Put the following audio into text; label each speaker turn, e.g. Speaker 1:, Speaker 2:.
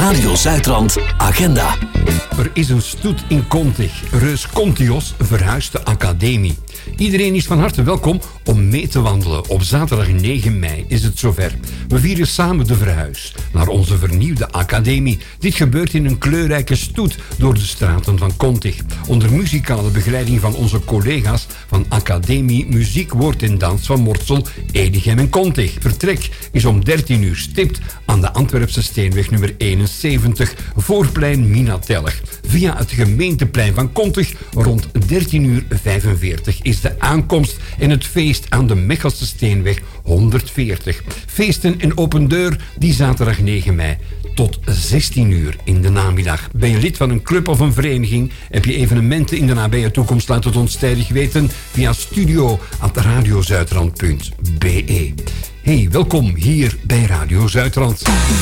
Speaker 1: Radio Zuidrand Agenda.
Speaker 2: Er is een stoet in Contig. Reus Contios verhuist de academie. Iedereen is van harte welkom om mee te wandelen. Op zaterdag 9 mei is het zover. We vieren samen de verhuis naar onze vernieuwde academie. Dit gebeurt in een kleurrijke stoet door de straten van Contig. Onder muzikale begeleiding van onze collega's van Academie Muziek, Woord en Dans van Mortsel, Edegem en Contig. Vertrek is om 13 uur stipt aan de Antwerpse Steenweg nummer 71, voorplein Minatellig. Via het gemeenteplein van Contig rond 13:45 is de aankomst en het feest aan de Mechelse Steenweg 140. Feesten en open deur die zaterdag 9 mei tot 16 uur in de namiddag. Ben je lid van een club of een vereniging? Heb je evenementen in de nabije toekomst? Laat het ons tijdig weten via studio@radiozuidrand.be. Hey, welkom hier bij Radio Zuidrand.